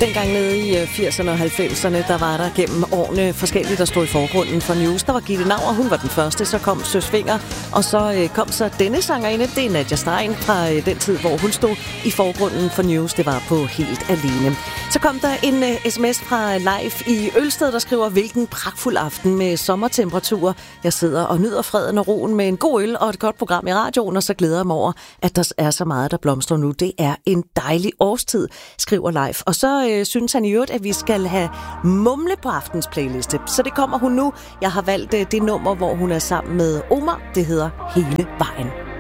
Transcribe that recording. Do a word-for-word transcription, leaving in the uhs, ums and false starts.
Dengang nede i firserne og halvfemserne, der var der gennem årene forskelligt, der stod i forgrunden for News. Der var Gitte Nauer, hun var den første, så kom Søs Fenger, og så øh, kom så denne sangerinde, det er Nadia Stein fra øh, den tid, hvor hun stod i forgrunden for News. Det var på Helt Alene. Så kom der en øh, sms fra Leif i Ølsted, der skriver, hvilken pragtfuld aften med sommertemperaturer. Jeg sidder og nyder freden og roen med en god øl og et godt program i radioen, og så glæder jeg mig over, at der er så meget, der blomstrer nu. Det er en dejlig årstid, skriver Leif. Og så øh, synes han i øvrigt, at vi skal have Mumle på aftens playliste. Så det kommer hun nu. Jeg har valgt øh, det nummer, hvor hun er sammen med Omar. Det hedder Hele Vejen.